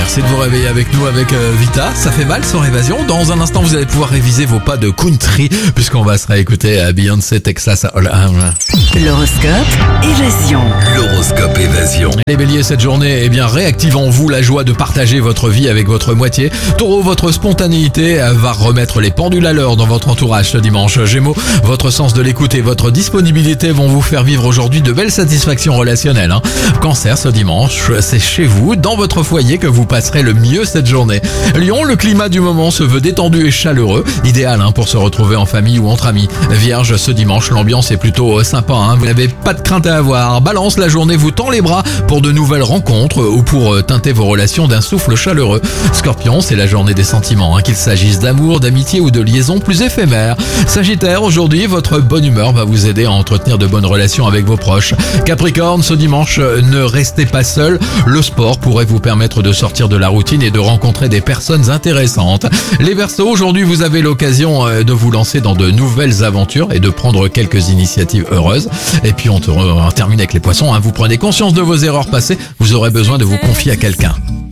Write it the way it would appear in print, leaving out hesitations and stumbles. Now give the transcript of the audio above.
Merci de vous réveiller avec nous avec Vita. Ça fait mal sans évasion. Dans un instant, vous allez pouvoir réviser vos pas de country puisqu'on va se réécouter à Beyoncé, Texas. L'horoscope Évasion. L'horoscope Évasion. Les béliers, cette journée, réactive en vous la joie de partager votre vie avec votre moitié. Taureau, votre spontanéité va remettre les pendules à l'heure dans votre entourage ce dimanche. Gémeaux, votre sens de l'écoute et votre disponibilité vont vous faire vivre aujourd'hui de belles satisfactions relationnelles. Cancer, ce dimanche, c'est chez vous, dans votre foyer, que vous passerez le mieux cette journée. Lion, le climat du moment se veut détendu et chaleureux, idéal pour se retrouver en famille ou entre amis. Vierge, ce dimanche, l'ambiance est plutôt sympa, vous n'avez pas de crainte à avoir. Balance, la journée vous tend les bras pour de nouvelles rencontres ou pour teinter vos relations d'un souffle chaleureux. Scorpion, c'est la journée des sentiments, qu'il s'agisse d'amour, d'amitié ou de liaisons plus éphémères. Sagittaire, aujourd'hui, votre bonne humeur va vous aider à entretenir de bonnes relations avec vos proches. Capricorne, ce dimanche, ne restez pas seul. Le sport pourrait vous permettre de sortir de la routine et de rencontrer des personnes intéressantes. Les Verseaux, aujourd'hui, vous avez l'occasion de vous lancer dans de nouvelles aventures et de prendre quelques initiatives heureuses. Et puis on termine avec les Poissons, vous prenez conscience de vos erreurs passées, vous aurez besoin de vous confier à quelqu'un.